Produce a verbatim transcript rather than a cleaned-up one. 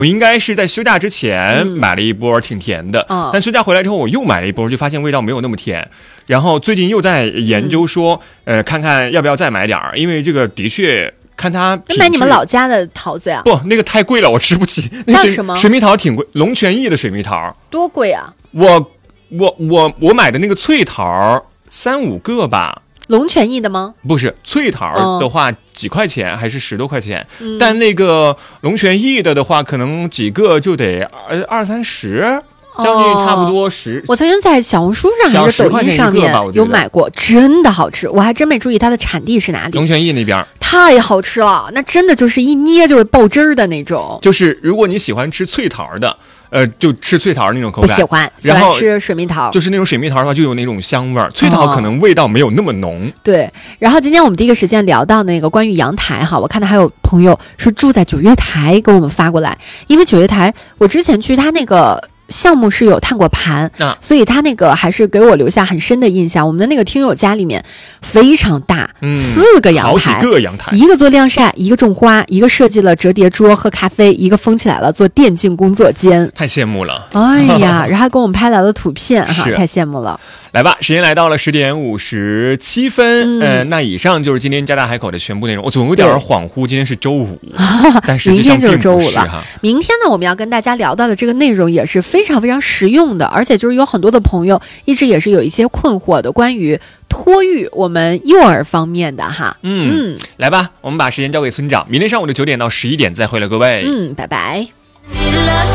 我应该是在休假之前买了一波，挺甜的。 嗯， 但休假回来之后，我又买了一波，就发现味道没有那么甜。然后最近又在研究说，嗯、呃，看看要不要再买点儿，因为这个的确。看它那买你们老家的桃子呀？ 不，那个太贵了，我吃不起。那叫什么？ 水蜜桃挺贵，龙泉驿的水蜜桃多贵啊！ 我我我我买的那个脆桃三五个吧。 龙泉驿的吗？ 不是，脆桃的话、哦、几块钱还是十多块钱， 嗯、 但那个龙泉驿的的话，可能几个就得二二三十。将近差不多十、哦， 我曾经在小红书上还是抖音上面有买过，真的好吃，我还真没注意它的产地是哪里。 龙泉驿那边太好吃了，那真的就是一捏就是爆汁儿的那种。 就是如果你喜欢吃脆桃的，呃，就吃脆桃那种口感。 不喜欢， 然后吃水蜜桃， 就是那种水蜜桃的话，就有那种香味儿。脆桃可能味道没有那么浓。 哦、对。然后今天我们第一个时间聊到那个关于阳台哈，我看到还有朋友是住在九月台给我们发过来，因为九月台我之前去他那个。项目是有探过盘、 啊、 所以他那个还是给我留下很深的印象。我们的那个听友家里面非常大、 嗯、 四个阳台， 好几个阳台， 一个做晾晒，一个种花，一个设计了折叠桌喝咖啡，一个封起来了做电竞工作间。 太羡慕了， 哎呀，然后还给我们拍来了图片哈，太羡慕了。 来吧，时间来到了十点五十七分， 嗯、 呃，那以上就是今天加大海口的全部内容。我总有点恍惚，今天是周五，但是明天就是周五了哈。 明天呢，我们要跟大家聊到的这个内容也是非常非常实用的，而且就是有很多的朋友一直也是有一些困惑的，关于托育我们幼儿方面的哈。 嗯，嗯来吧，我们把时间交给村长，明天上午的九点到十一点再会了，各位。 嗯，拜拜。